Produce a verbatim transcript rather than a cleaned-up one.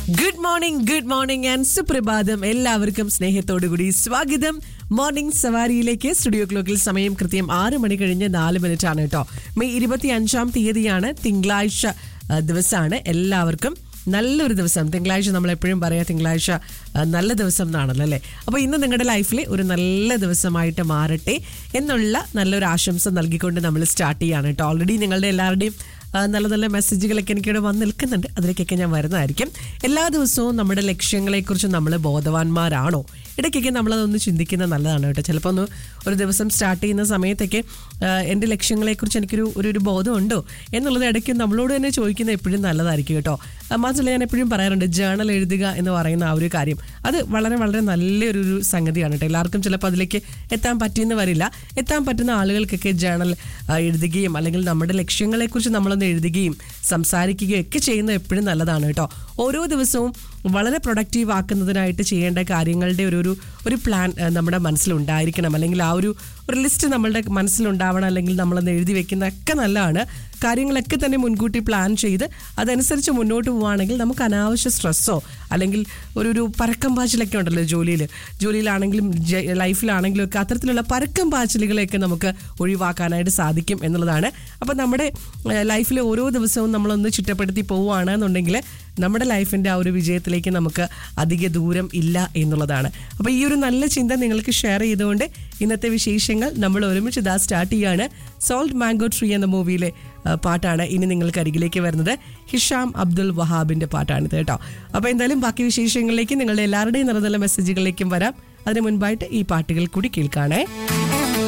Good morning good morning and സുപ്രഭാതം. എല്ലാവർക്കും സ്നേഹത്തോടുകൂടി സ്വാഗതം മോർണിംഗ് സവാരിയിലേക്ക്. സ്റ്റുഡിയോ ക്ലോക്കിൽ സമയം കൃത്യം ആറ് മണി കഴിഞ്ഞ് നാല് മിനിറ്റ് ആണ് കേട്ടോ. മെയ് ഇരുപത്തി അഞ്ചാം തീയതിയാണ്, തിങ്കളാഴ്ച ദിവസമാണ്. എല്ലാവർക്കും നല്ലൊരു ദിവസം. തിങ്കളാഴ്ച നമ്മൾ എപ്പോഴും പറയാം തിങ്കളാഴ്ച നല്ല ദിവസം എന്നാണല്ലോ അല്ലേ. അപ്പോൾ ഇന്ന് നിങ്ങളുടെ ലൈഫിൽ ഒരു നല്ല ദിവസമായിട്ട് മാറട്ടെ എന്നുള്ള നല്ലൊരു ആശംസ നൽകിക്കൊണ്ട് നമ്മൾ സ്റ്റാർട്ട് ചെയ്യാണ് കേട്ടോ. ഓൾറെഡി നിങ്ങളുടെ എല്ലാവരുടെയും നല്ല നല്ല മെസ്സേജുകളൊക്കെ എനിക്കിവിടെ വന്ന് നിൽക്കുന്നുണ്ട്. അതിലേക്കൊക്കെ ഞാൻ വരുന്നതായിരിക്കും. എല്ലാ ദിവസവും നമ്മുടെ ലക്ഷ്യങ്ങളെക്കുറിച്ച് നമ്മൾ ബോധവാന്മാരാണോ? ഇടയ്ക്കൊക്കെ നമ്മളതൊന്ന് ചിന്തിക്കുന്നത് നല്ലതാണ് കേട്ടോ. ചിലപ്പോൾ ഒന്ന് ഒരു ദിവസം സ്റ്റാർട്ട് ചെയ്യുന്ന സമയത്തൊക്കെ എൻ്റെ ലക്ഷ്യങ്ങളെക്കുറിച്ച് എനിക്കൊരു ഒരു ഒരു ബോധമുണ്ടോ എന്നുള്ളത് ഇടയ്ക്ക് നമ്മളോട് തന്നെ ചോദിക്കുന്നത് എപ്പോഴും നല്ലതായിരിക്കും കേട്ടോ. മാത്രമല്ല ഞാൻ എപ്പോഴും പറയാറുണ്ട്, ജേണൽ എഴുതുക എന്ന് പറയുന്ന ആ ഒരു കാര്യം അത് വളരെ വളരെ നല്ലൊരു സംഗതിയാണ് കേട്ടോ. എല്ലാവർക്കും ചിലപ്പോൾ അതിലേക്ക് എത്താൻ പറ്റിയെന്ന് വരില്ല. എത്താൻ പറ്റുന്ന ആളുകൾക്കൊക്കെ ജേണൽ എഴുതുകയും അല്ലെങ്കിൽ നമ്മുടെ ലക്ഷ്യങ്ങളെക്കുറിച്ച് നമ്മളൊന്ന് എഴുതുകയും സംസാരിക്കുകയും ഒക്കെ ചെയ്യുന്നത് എപ്പോഴും നല്ലതാണ് കേട്ടോ. ഓരോ ദിവസവും വളരെ പ്രൊഡക്റ്റീവ് ആക്കുന്നതിനായിട്ട് ചെയ്യേണ്ട കാര്യങ്ങളുടെ ഒരു ഒരു ഒരു പ്ലാൻ നമ്മുടെ മനസ്സിലുണ്ടായിരിക്കണം. അല്ലെങ്കിൽ ആ ഒരു ഒരു ലിസ്റ്റ് നമ്മളുടെ മനസ്സിലുണ്ടാവണം. അല്ലെങ്കിൽ നമ്മളൊന്ന് എഴുതി വെക്കുന്നതൊക്കെ നല്ലതാണ്. കാര്യങ്ങളൊക്കെ തന്നെ മുൻകൂട്ടി പ്ലാൻ ചെയ്ത് അതനുസരിച്ച് മുന്നോട്ട് പോവുകയാണെങ്കിൽ നമുക്ക് അനാവശ്യ സ്ട്രെസ്സോ അല്ലെങ്കിൽ ഒരു ഒരു പരക്കം പാച്ചിലൊക്കെ ഉണ്ടല്ലോ ജോലിയിൽ ജോലിയിലാണെങ്കിലും ലൈഫിലാണെങ്കിലും ഒക്കെ അത്തരത്തിലുള്ള പരക്കം പാച്ചിലുകളെയൊക്കെ നമുക്ക് ഒഴിവാക്കാനായിട്ട് സാധിക്കും എന്നുള്ളതാണ്. അപ്പോൾ നമ്മുടെ ലൈഫിൽ ഓരോ ദിവസവും നമ്മളൊന്ന് ചിട്ടപ്പെടുത്തി പോവുകയാണെന്നുണ്ടെങ്കിൽ നമ്മുടെ ലൈഫിൻ്റെ ആ ഒരു വിജയത്തിലേക്ക് നമുക്ക് അധിക ദൂരം ഇല്ല എന്നുള്ളതാണ്. അപ്പോൾ ഈ ഒരു നല്ല ചിന്ത നിങ്ങൾക്ക് ഷെയർ ചെയ്തുകൊണ്ട് ഇന്നത്തെ വിശേഷങ്ങൾ നമ്മൾ ഒരുമിച്ച് ഇതാ സ്റ്റാർട്ട് ചെയ്യുകയാണ്. സോൾട്ട് മാംഗോ ട്രീ എന്ന മൂവിയിലെ പാട്ടാണ് ഇനി നിങ്ങൾക്ക് അരികിലേക്ക് വരുന്നത്. ഹിഷാം അബ്ദുൽ വഹാബിൻ്റെ പാട്ടാണിത് കേട്ടോ. അപ്പോൾ എന്തായാലും ബാക്കി വിശേഷങ്ങളിലേക്ക് നിങ്ങളുടെ എല്ലാവരുടെയും നല്ല നല്ല മെസ്സേജുകളിലേക്കും വരാം. അതിന് മുൻപായിട്ട് ഈ പാട്ടുകൾ കൂടി കേൾക്കാണേ.